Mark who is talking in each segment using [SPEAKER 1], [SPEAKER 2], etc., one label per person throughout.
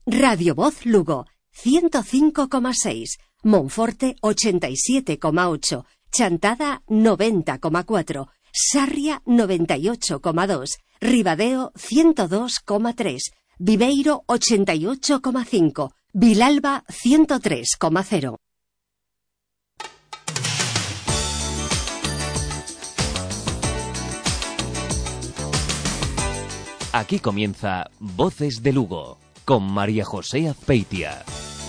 [SPEAKER 1] Radio Voz Lugo, 105,6, Monforte 87,8, Chantada 90,4, Sarria 98,2, Ribadeo 102,3, Viveiro 88,5, Vilalba 103,0.
[SPEAKER 2] Aquí comienza Voces de Lugo, con María José Azpeitia.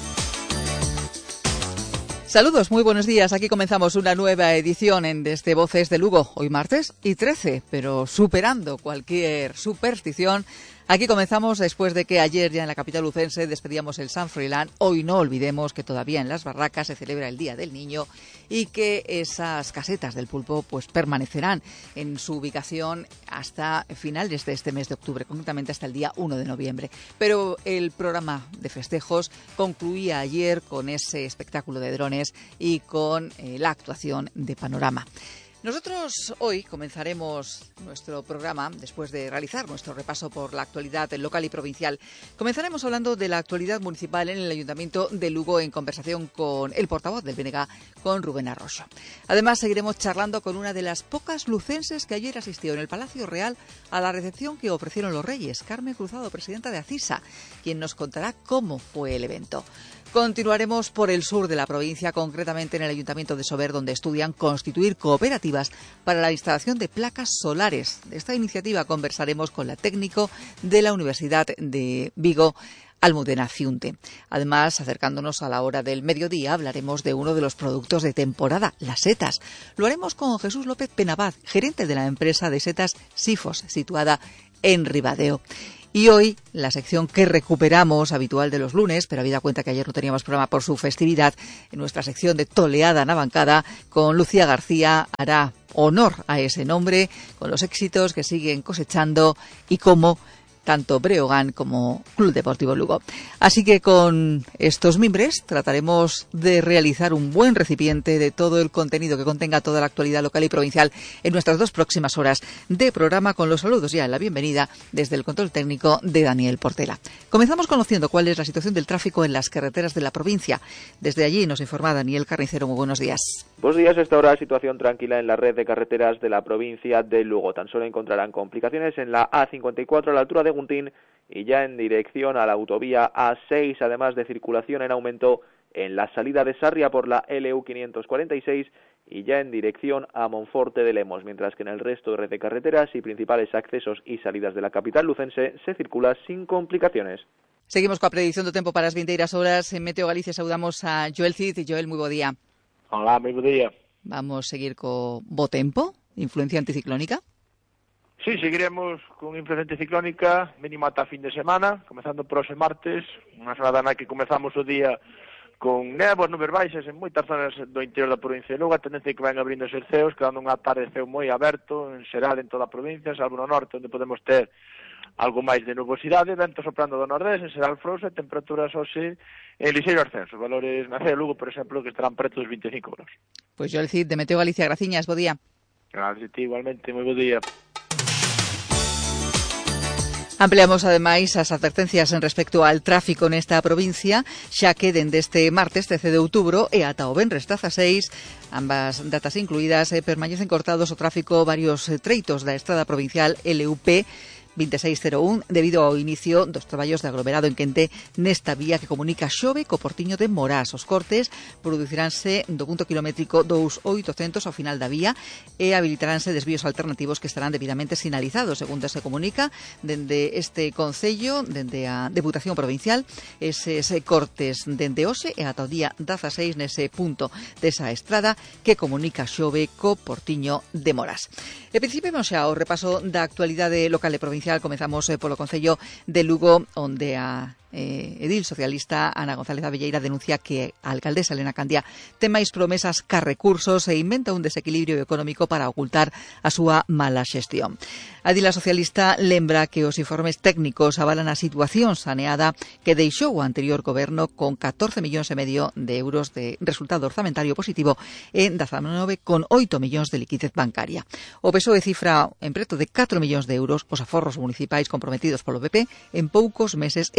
[SPEAKER 3] Saludos, muy buenos días. Aquí comenzamos una nueva edición desde Voces de Lugo. Hoy martes y 13, pero superando cualquier superstición. Aquí comenzamos después de que ayer ya en la capital lucense despedíamos el San Froilán. Hoy no olvidemos que todavía en Las Barracas se celebra el Día del Niño y que esas casetas del pulpo pues permanecerán en su ubicación hasta finales de este mes de octubre, concretamente hasta el día 1 de noviembre. Pero el programa de festejos concluía ayer con ese espectáculo de drones y con la actuación de Panorama. Nosotros hoy comenzaremos nuestro programa, después de realizar nuestro repaso por la actualidad local y provincial. Comenzaremos hablando de la actualidad municipal en el Ayuntamiento de Lugo en conversación con el portavoz del BNG, con Rubén Arroyo. Además, seguiremos charlando con una de las pocas lucenses que ayer asistió en el Palacio Real a la recepción que ofrecieron los Reyes, Carmen Cruzado, presidenta de ACISA, quien nos contará cómo fue el evento. Continuaremos por el sur de la provincia, concretamente en el Ayuntamiento de Sober, donde estudian constituir cooperativas para la instalación de placas solares. De esta iniciativa conversaremos con la técnico de la Universidad de Vigo, Almudena Ciunte. Además, acercándonos a la hora del mediodía, hablaremos de uno de los productos de temporada, las setas. Lo haremos con Jesús López Penabad, gerente de la empresa de setas Sifos, situada en Ribadeo. Y hoy, la sección que recuperamos, habitual de los lunes, pero habida cuenta que ayer no teníamos programa por su festividad, en nuestra sección de Toleada na Bancada, con Lucía García, hará honor a ese nombre, con los éxitos que siguen cosechando y cómo tanto Breogán como Club Deportivo Lugo. Así que con estos mimbres trataremos de realizar un buen recipiente de todo el contenido que contenga toda la actualidad local y provincial en nuestras 2 próximas horas de programa, con los saludos ya en la bienvenida desde el control técnico de Daniel Portela. Comenzamos conociendo cuál es la situación del tráfico en las carreteras de la provincia. Desde allí nos informa Daniel Carnicero. Muy buenos días.
[SPEAKER 4] Buenos días. Esta hora situación tranquila en la red de carreteras de la provincia de Lugo. Tan solo encontrarán complicaciones en la A54 a la altura de Guntín y ya en dirección a la autovía A6, además de circulación en aumento en la salida de Sarria por la LU 546 y ya en dirección a Monforte de Lemos, mientras que en el resto de red de carreteras y principales accesos y salidas de la capital lucense se circula sin complicaciones.
[SPEAKER 3] Seguimos coa predición do tempo para as vindeiras horas. En Meteo Galicia saudamos a Joel Cid. Joel, moi bo día.
[SPEAKER 5] Hola, moi bo día.
[SPEAKER 3] Vamos seguir co bo tempo, influencia anticiclónica.
[SPEAKER 5] Sí, seguiremos con influencia anticiclónica mínimo ata fin de semana, comezando por ese martes, unha xornada na que comezamos o día con néboas, nubes baixas en moitas zonas do interior da provincia de Lugo, a tendencia que van abrindo os ceos, quedando unha tarde de ceo moi aberto, en xeral en toda a provincia, salvo no norte, onde podemos ter algo máis de nubosidade, vento soprando do nordés, en xeral frouxo, e temperaturas hoxe en lixeiro ascenso, valores na Cea de Lugo, por exemplo, que estarán preto dos 25 graus.
[SPEAKER 3] Pois yo el Cid de Meteo Galicia, graciñas, bo día.
[SPEAKER 5] Gracias a ti, igualmente, moi bo día.
[SPEAKER 3] Ampliamos ademais as advertencias en respecto al tráfico nesta provincia, xa que dende este martes 13 de outubro e ata o venres 16, ambas datas incluídas, permanecen cortados o tráfico varios treitos da estrada provincial LUP 2601 debido ao inicio dos traballos de aglomerado en Quente nesta vía que comunica Xove co Portiño de Morás. Os cortes produciránse do punto kilométrico 2800 ao final da vía e habilitaránse desvíos alternativos que estarán debidamente sinalizados, segundo se comunica dende este concello, dende a Deputación Provincial. Eses cortes dende hoxe e ata o día 16 nese punto desa estrada que comunica Xove co Portiño de Morás. E principemos xa o repaso da actualidade local e provincial. Comezamos polo Concello de Lugo, onde a edil socialista Ana González Abelleira denuncia que a alcaldesa Elena Candia ten máis promesas ca recursos e inventa un desequilibrio económico para ocultar a súa mala xestión. A edila socialista lembra que os informes técnicos avalan a situación saneada que deixou o anterior goberno con 14,5 millóns de euros de resultado orzamentario positivo e 19,8 millóns de liquidez bancaria. O PSOE cifra en preto de 4 millóns de euros os aforros municipais comprometidos polo PP en poucos meses e alerta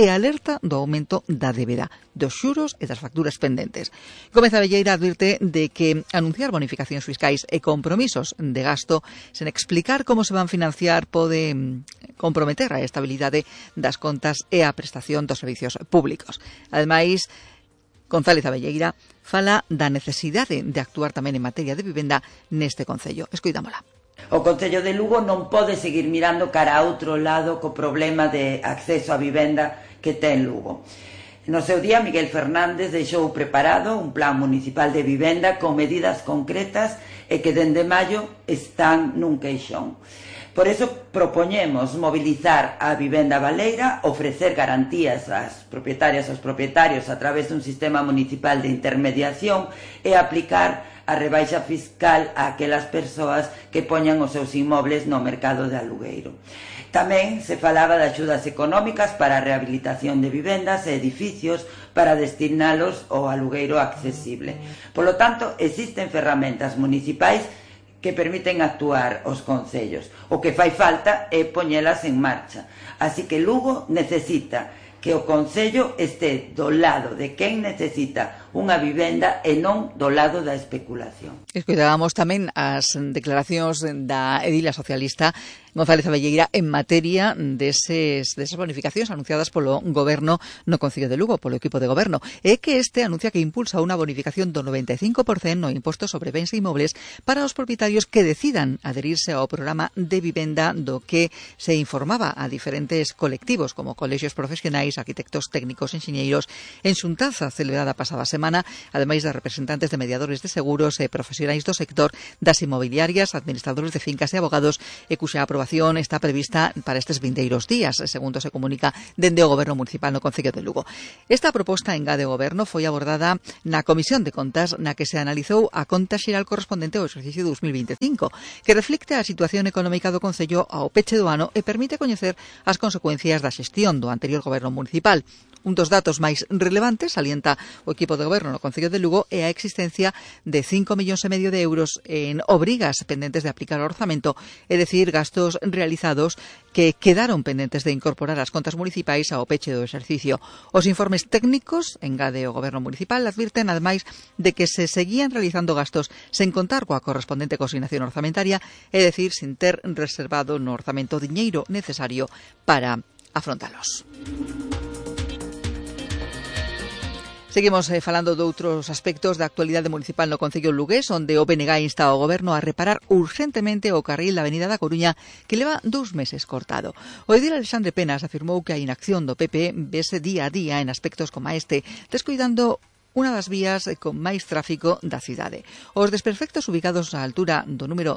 [SPEAKER 3] alerta do aumento da débeda, dos xuros e das facturas pendentes. Gómez Abelleira advirte de que anunciar bonificacións fiscais e compromisos de gasto sen explicar como se van financiar pode comprometer a estabilidade das contas e a prestación dos servicios públicos. Ademais, González Abelleira fala da necesidade de actuar tamén en materia de vivenda neste concello. Escoitámola.
[SPEAKER 6] O Concello de Lugo non pode seguir mirando cara a outro lado co problema de acceso á vivenda que ten Lugo. No seu día, Miguel Fernández deixou preparado un plan municipal de vivenda con medidas concretas e que dende maio están nun queixón. Por eso propoñemos mobilizar a vivenda baleira, ofrecer garantías ás propietarias e aos propietarios a través dun sistema municipal de intermediación e aplicar a rebaixa fiscal a aquelas persoas que poñan os seus inmobles no mercado de alugueiro. Tamén se falaba de axudas económicas para a rehabilitación de vivendas e edificios para destinalos ao alugueiro accesible. Polo tanto, existen ferramentas municipais que permiten actuar os concellos. O que fai falta é poñelas en marcha. Así que Lugo necesita que o concello este do lado de quen necesita unha vivenda e non do lado da especulación.
[SPEAKER 3] Escoitábamos tamén as declaracións da edila socialista González Abelleira en materia desas bonificacións anunciadas polo Goberno no Concello de Lugo, polo equipo de Goberno, e que este anuncia que impulsa unha bonificación do 95% no imposto sobre bens e inmobles para os propietarios que decidan adherirse ao programa de vivenda do que se informaba a diferentes colectivos como colexios profesionais, arquitectos, técnicos, enxeñeiros, en xuntanza celebrada pasada semana, ademais de representantes de mediadores de seguros e profesionais do sector, das inmobiliarias, administradores de fincas e abogados, e cuxa aprobación está prevista para estes vindeiros días, segundo se comunica dende o Goberno Municipal no Concello de Lugo. Esta proposta, engade o Goberno, foi abordada na Comisión de Contas na que se analizou a conta xeral correspondente ao exercicio 2025, que reflicte a situación económica do Concello ao peche do ano e permite coñecer as consecuencias da xestión do anterior Goberno Municipal. Un dos datos máis relevantes, salienta o equipo de goberno no Concello de Lugo, é a existencia de 5,5 millóns de euros en obrigas pendentes de aplicar ao orzamento, é dicir, gastos realizados que quedaron pendentes de incorporar as contas municipais ao peche do exercicio. Os informes técnicos, engade o Goberno Municipal, advirten, ademais, de que se seguían realizando gastos sen contar coa correspondente consignación orzamentaria, é dicir, sin ter reservado no orzamento diñeiro necesario para afrontalos. Seguimos falando de outros aspectos da actualidade municipal no Concello lugués, onde o BNG insta ao Goberno a reparar urgentemente o carril da Avenida da Coruña que leva 2 meses cortado. O edil Alexandre Penas afirmou que a inacción do PP vese día a día en aspectos como este, descuidando unha das vías con máis tráfico da cidade. Os desperfectos ubicados á altura do número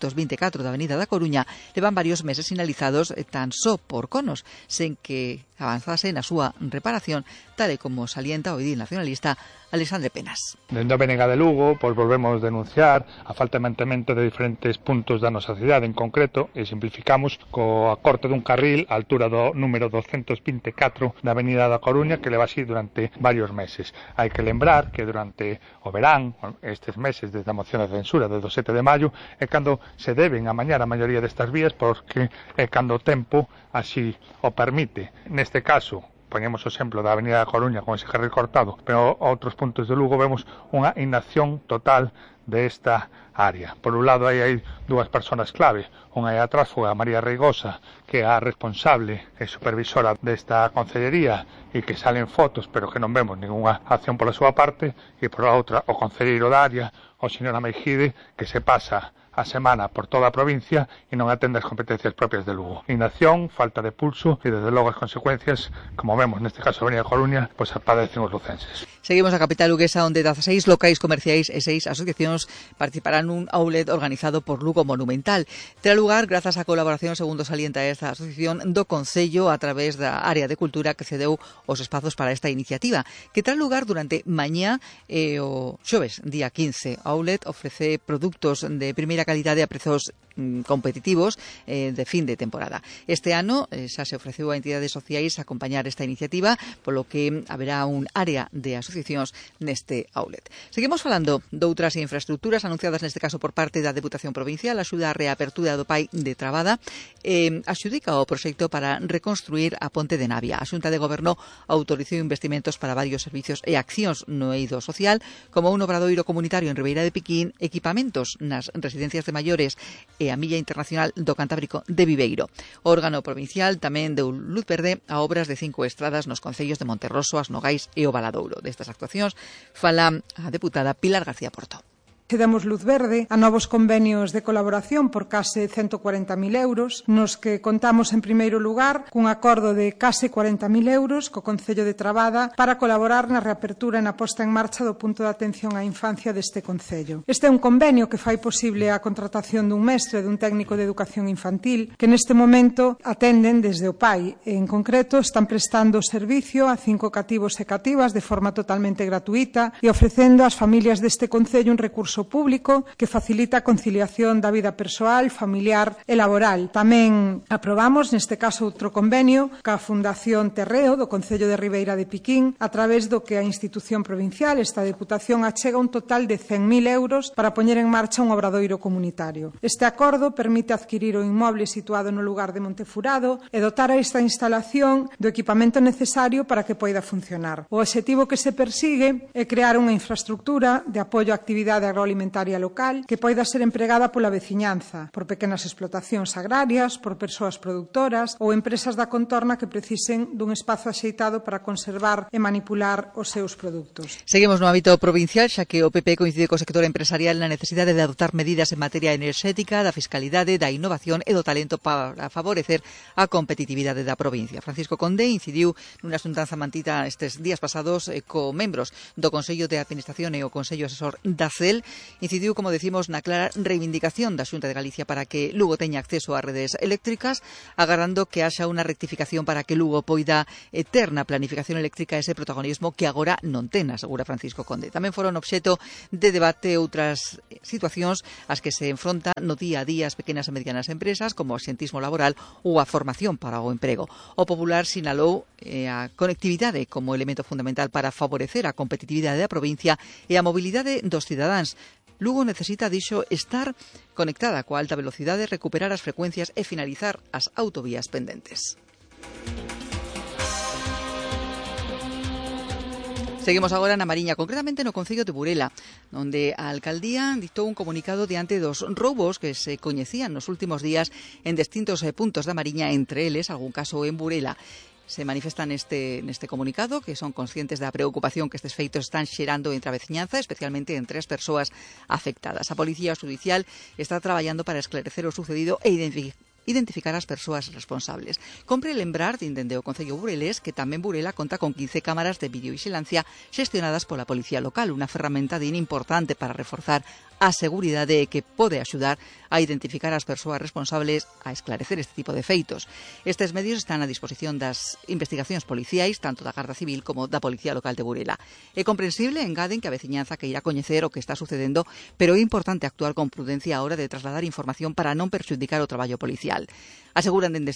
[SPEAKER 3] 224 da Avenida da Coruña levan varios meses sinalizados tan só por conos, sen que avanzase na súa reparación, tal e como salienta o edil nacionalista Alexandre Penas.
[SPEAKER 7] Dende o BNG de Lugo, pois volvemos denunciar a falta de mantemento de diferentes puntos da nosa cidade, en concreto, e simplificamos coa corte dun carril á altura do número 224 da Avenida da Coruña, que leva así durante varios meses. Hai que lembrar que durante o verán, estes meses desde a moción de censura desde o 7 de maio, é cando se deben amañar a maioría destas vías, porque é cando o tempo así o permite. Neste caso, poñemos o exemplo da Avenida da Coruña con ese carril cortado, pero a outros puntos de Lugo vemos unha inacción total desta área. Por un lado, hai dúas persoas clave. Unha é a tránsfuga María Reigosa, que é a responsable e supervisora desta concellería e que salen fotos, pero que non vemos ninguna acción pola súa parte, e por a outra, o concelleiro da área, o señor Ameijide, que se pasa a semana por toda a provincia e non atende as competencias propias de Lugo. Inacción, falta de pulso e, desde logo, as consecuencias, como vemos neste caso a Avenida Coruña, pois padecen os lucenses.
[SPEAKER 3] Seguimos a capital luguesa, onde 16 locais comerciais e 6 asociacións participarán nun outlet organizado por Lugo Monumental. Terá lugar grazas á colaboración, segundo salienta esta asociación, do Concello a través da área de cultura que cedeu os espazos para esta iniciativa, que terá lugar durante mañá e o xoves, día 15. O outlet ofrece produtos de primeira calidade a prezos competitivos de fin de temporada. Este ano xa se ofreceu a entidades sociais a acompañar esta iniciativa, polo que haberá un área de asociacións neste outlet. Seguimos falando doutras infraestructuras infraestructuras anunciadas neste caso por parte da Deputación Provincial, axuda a reapertura do PAI de Trabada, axudica o proxecto para reconstruir a Ponte de Navia. A Xunta de Goberno autorizou investimentos para varios servicios e accións no eido social, como un obradoiro comunitario en Ribeira de Piquín, equipamentos nas residencias de maiores e a Milla Internacional do Cantábrico de Viveiro. O órgano provincial tamén deu luz verde a obras de 5 estradas nos concellos de Monterroso, As Nogais e o Valadouro. Destas actuacións fala a deputada Pilar García Porto.
[SPEAKER 8] Demos luz verde a novos convenios de colaboración por case 140.000 euros, nos que contamos en primeiro lugar cun acordo de case 40.000 euros co Concello de Trabada para colaborar na reapertura e na posta en marcha do punto de atención á infancia deste concello. Este é un convenio que fai posible a contratación dun mestre e dun técnico de educación infantil que neste momento atenden desde o PAI. En concreto, están prestando servicio a 5 cativos e cativas de forma totalmente gratuita e ofrecendo ás familias deste concello un recurso público que facilita a conciliación da vida persoal, familiar e laboral. Tamén aprobamos, neste caso, outro convenio ca Fundación Terreo do Concello de Ribeira de Piquín, a través do que a institución provincial, esta Deputación, achega un total de 100.000 euros para poñer en marcha un obradoiro comunitario. Este acordo permite adquirir o inmoble situado no lugar de Montefurado e dotar a esta instalación do equipamento necesario para que poida funcionar. O obxectivo que se persigue é crear unha infraestructura de apoio á actividade agroalimentaria local que poida ser empregada pola veciñanza, por pequenas explotacións agrarias, por persoas produtoras ou empresas da contorna que precisen dun espazo axeitado para conservar e manipular os seus produtos.
[SPEAKER 3] Seguimos no ámbito provincial, xa que o PP coincide co sector empresarial na necesidade de adoptar medidas en materia enerxética, da fiscalidade, da innovación e do talento para favorecer a competitividade da provincia. Francisco Conde incidiu nunha xuntanza mantita estes días pasados co membros do Consello de Administración e o Consello Asesor da CEL. Incidiu, como decimos, na clara reivindicación da Xunta de Galicia para que Lugo teña acceso a redes eléctricas, agardando que haxa unha rectificación para que Lugo poida ter na planificación eléctrica ese protagonismo que agora non ten, asegura Francisco Conde. Tamén foron obxecto de debate outras situacións ás que se enfronta no día a día as pequenas e medianas empresas, como o absentismo laboral ou a formación para o emprego. O Popular sinalou a conectividade como elemento fundamental para favorecer a competitividade da provincia e a mobilidade dos cidadáns. Lugo necesita, dixo, estar conectada coa alta velocidade, recuperar as frecuencias e finalizar as autovías pendentes. Seguimos agora na Mariña, concretamente no concello de Burela, onde a alcaldía dictou un comunicado diante dos roubos que se coñecían nos últimos días en distintos puntos da Mariña, entre eles, algún caso en Burela. Se manifestan neste comunicado que son conscientes da preocupación que estes feitos están xerando entre a veciñanza, especialmente entre as persoas afectadas. A Policía Xudicial está traballando para esclarecer o sucedido e identificar as persoas responsables. Compre lembrar, dende o Concello burelés, que tamén Burela conta con 15 cámaras de videovigilancia xestionadas pola Policía Local, unha ferramenta importante para reforzar a seguridade que pode axudar a identificar as persoas responsables a esclarecer este tipo de feitos. Estes medios están a disposición das investigacións policiais, tanto da Garda Civil como da Policía Local de Burela. É comprensible, engaden, que a veciñanza queira coñecer o que está sucedendo, pero é importante actuar con prudencia a hora de trasladar información para non perxudicar o traballo policial. Aseguran dende